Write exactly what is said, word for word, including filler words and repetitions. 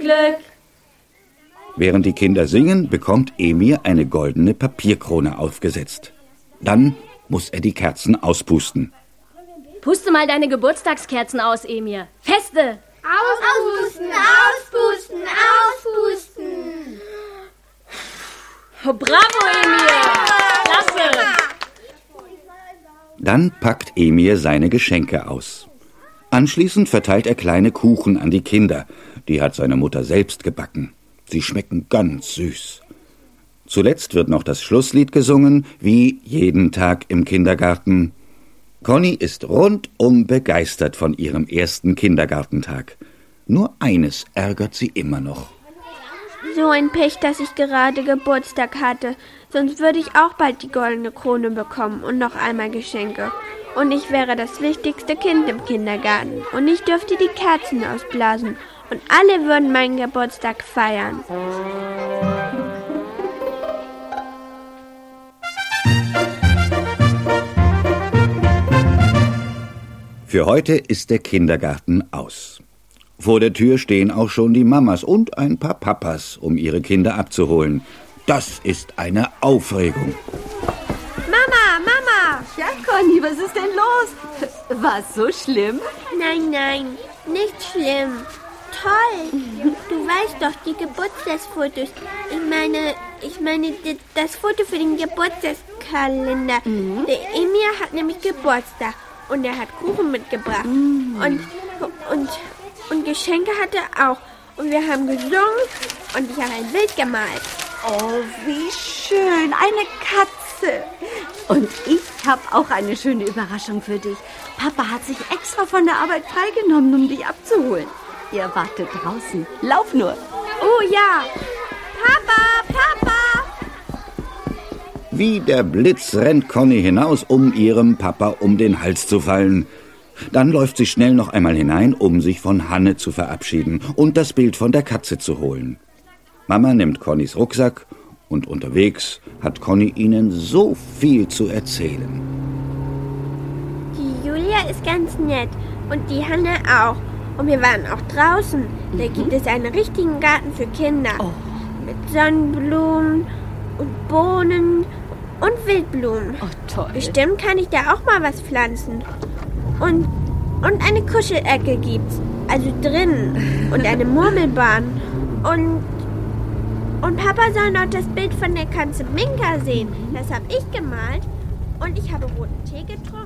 Glück. Während die Kinder singen, bekommt Emir eine goldene Papierkrone aufgesetzt. Dann muss er die Kerzen auspusten. Puste mal deine Geburtstagskerzen aus, Emir. Feste! Auspusten, auspusten, auspusten. Oh, bravo, Emir! Klasse! Dann packt Emir seine Geschenke aus. Anschließend verteilt er kleine Kuchen an die Kinder. Die hat seine Mutter selbst gebacken. Sie schmecken ganz süß. Zuletzt wird noch das Schlusslied gesungen, wie jeden Tag im Kindergarten. Conny ist rundum begeistert von ihrem ersten Kindergartentag. Nur eines ärgert sie immer noch. So ein Pech, dass ich gerade Geburtstag hatte. Sonst würde ich auch bald die goldene Krone bekommen und noch einmal Geschenke. Und ich wäre das wichtigste Kind im Kindergarten. Und ich dürfte die Kerzen ausblasen. Und alle würden meinen Geburtstag feiern. Für heute ist der Kindergarten aus. Vor der Tür stehen auch schon die Mamas und ein paar Papas, um ihre Kinder abzuholen. Das ist eine Aufregung. Mama, Mama! Ja, Conny, was ist denn los? War es so schlimm? Nein, nein, nicht schlimm. Toll. Du weißt doch, die Geburtstagsfotos. Ich meine, ich meine, das Foto für den Geburtstagskalender. Mhm. Der Emir hat nämlich Geburtstag und er hat Kuchen mitgebracht. Mhm. Und, und, und Geschenke hat er auch. Und wir haben gesungen und ich habe ein Bild gemalt. Oh, wie schön. Eine Katze. Und ich habe auch eine schöne Überraschung für dich. Papa hat sich extra von der Arbeit freigenommen, um dich abzuholen. Ihr wartet draußen. Lauf nur. Oh ja. Papa, Papa. Wie der Blitz rennt Conny hinaus, um ihrem Papa um den Hals zu fallen. Dann läuft sie schnell noch einmal hinein, um sich von Hanne zu verabschieden und das Bild von der Katze zu holen. Mama nimmt Connys Rucksack und unterwegs hat Conny ihnen so viel zu erzählen. Die Julia ist ganz nett und die Hanne auch. Und wir waren auch draußen. Da mhm. gibt es einen richtigen Garten für Kinder. Oh. Mit Sonnenblumen und Bohnen und Wildblumen. Oh, toll. Bestimmt kann ich da auch mal was pflanzen. Und, und eine Kuschelecke gibt's. Also drinnen. Und eine Murmelbahn. Und, und Papa soll noch das Bild von der Katze Minka sehen. Das habe ich gemalt. Und ich habe roten Tee getrunken.